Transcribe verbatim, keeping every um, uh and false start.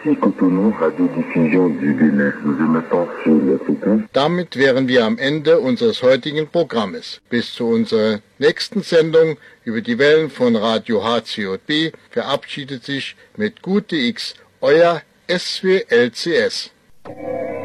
Ici Cotonou, Radiodiffusion du Bénin. Nous émettons sur les fréquences. Damit wären wir am Ende unseres heutigen Programmes. Bis zu unserer nächsten Sendung über die Wellen von Radio H C J B verabschiedet sich mit Gute X euer S W L C S.